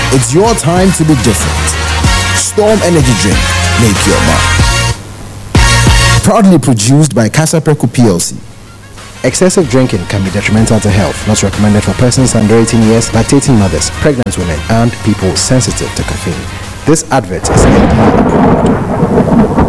It's your time to be different. Storm Energy Drink. Make your mark. Proudly produced by Casa Preco PLC. Excessive drinking can be detrimental to health. Not recommended for persons under 18 years, lactating mothers, pregnant women, and people sensitive to caffeine. This advert is FDA approved.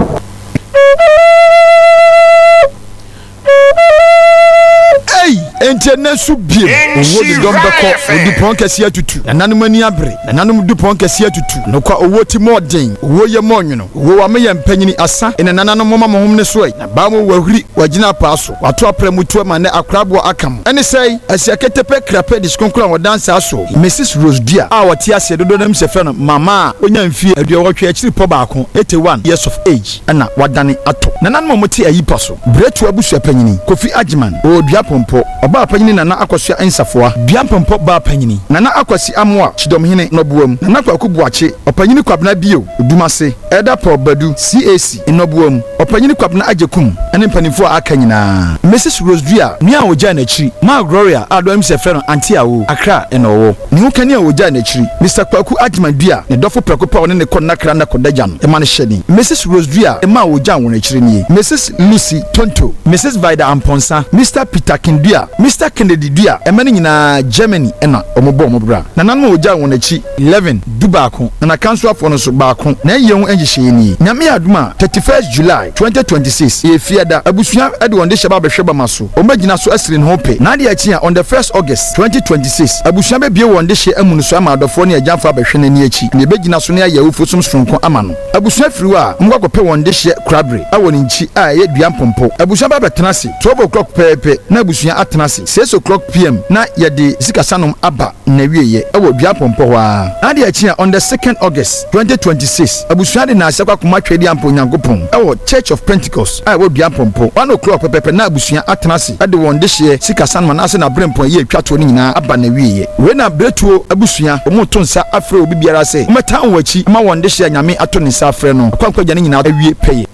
Ente su biem owo de dom beko odi pon kase atutu nananum ani abre nananum du pon kase atutu no kwa owo ti modern owo ye monwono owo wa me ye mpanyini asa ene nananum mama mohom ne so na ba mo wahuri wagina paaso wato apramutu ma ne akrabo akam ene sei asiaketepe krape diskonkura wo dansa so Mrs Rose Dia a wati ase dodo nam se fe no mama onya mfie aduowotwe akiri po baako 81 years of age ana wadane ato nananum moti ayipa so bretu abusu apanyini Kofi Agyeman o dua pompo ba panyini nana akosua ensafoa biampompo ba panyini nana akwasi amoa chidomhene nobuam nana kwakubuache opanyini kwabna bio odumase eda pro badu CAC nobuam opanyini kwabna ajekum ene mpanifo akanyina Mrs Rose Dia nua oja na chiri ma Gloria adom se fe no antiawo akra enowo ni hukani oja na chiri Mr Kwaku Agyeman Dia ne dofo prekopa one ne konnakra na kodajan e ma ne hyeni Mrs Rose Dia e ma oja won chiri ni Mrs Lucy Tonto Mrs Vida Amponsa Mr Peter Kindua Mr Kennedy Dia emani nyina Germany ena omobo omobra na nanu oja won achi 11 dubaako na council afo no so baako na yehun enjihye ni nyame aduma 31st July 2026 efiada abusua ede wonde sheba behweba maso omagina so asiri ne hope na de achi on the 1st August 2026 abusua be bie wonde hye amunu so amadofo ne agyanfa behwe ne ni achi ne begina so ne ayawufo som sonko ama no abusua firiwa ngwakope wonde hye krabre awoni nchi a ye duampompo abusua ba betenase 12 o'clock pepe na abusua atenase 6 o'clock PM na yede sikasanum aba na wieye ewo duapompo wa na de achi on the 2nd August 2026 abusua de na asekwa koma twedi ampo nyankopon ewo Church of Pentecost a wo duapompo 1 o'clock pepe na abusua atenase ade wonde hye sikasanum na ase na brempo ye twato ni nyina aba na wieye we na bretuo abusua omotonsa afre obi biara se meta onwachi ma wonde hye nyame ato ne sa afre no kwankwa gya ne nyina awie peye